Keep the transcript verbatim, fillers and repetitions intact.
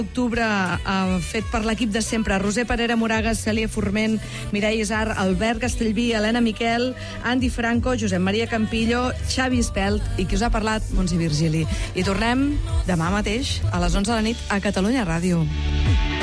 Octubre eh, fet per l'equip de sempre: Roser Parera Moragas, Cèlia Forment, Mireia Isar, Albert Castellví, Helena Miquel, Andy Franco, Josep Maria Campillo, Xavi Espelt i qui us ha parlat, Montse Virgili. I tornem demà mateix a les onze de la nit a Catalunya Ràdio.